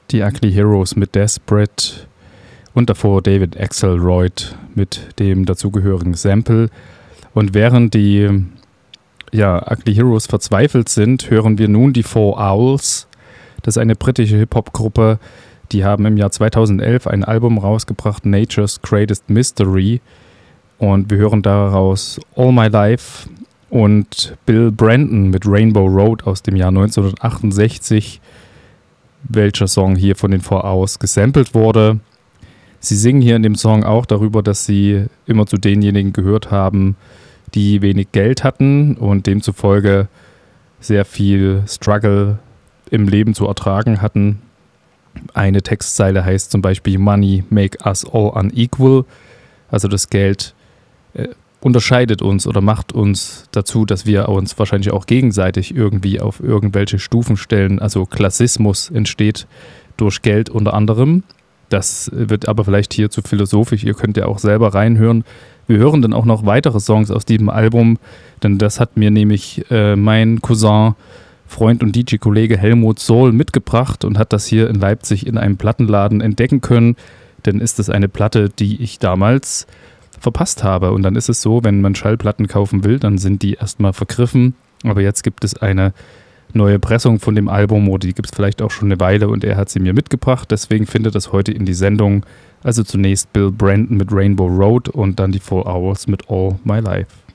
die Ugly Heroes mit Desperate und davor David Axelrod mit dem dazugehörigen Sample. Und während die Ugly Heroes verzweifelt sind, hören wir nun die Four Owls. Das ist eine britische Hip-Hop-Gruppe, die haben im Jahr 2011 ein Album rausgebracht, Nature's Greatest Mystery. Und wir hören daraus All My Life und Bill Brandon mit Rainbow Road aus dem Jahr 1968, welcher Song hier von den Four Owls gesampelt wurde. Sie singen hier in dem Song auch darüber, dass sie immer zu denjenigen gehört haben, die wenig Geld hatten und demzufolge sehr viel Struggle im Leben zu ertragen hatten. Eine Textzeile heißt zum Beispiel Money make us all unequal, also das Geld unterscheidet uns oder macht uns dazu, dass wir uns wahrscheinlich auch gegenseitig irgendwie auf irgendwelche Stufen stellen. Also Klassismus entsteht durch Geld unter anderem. Das wird aber vielleicht hier zu philosophisch. Ihr könnt ja auch selber reinhören. Wir hören dann auch noch weitere Songs aus diesem Album, denn das hat mir nämlich mein Cousin, Freund und DJ-Kollege Helmut Sohl mitgebracht und hat das hier in Leipzig in einem Plattenladen entdecken können. Denn ist es eine Platte, die ich damals verpasst habe. Und dann ist es so, wenn man Schallplatten kaufen will, dann sind die erstmal vergriffen. Aber jetzt gibt es eine neue Pressung von dem Album, oder die gibt es vielleicht auch schon eine Weile und er hat sie mir mitgebracht. Deswegen findet das heute in die Sendung. Also zunächst Bill Brandon mit Rainbow Road und dann die Four Hours mit All My Life.